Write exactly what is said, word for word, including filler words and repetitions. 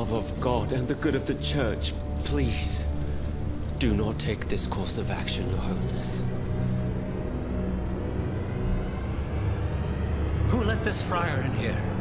love of God and the good of the Church, please, do not take this course of action, Your Holiness. Who let this friar in here?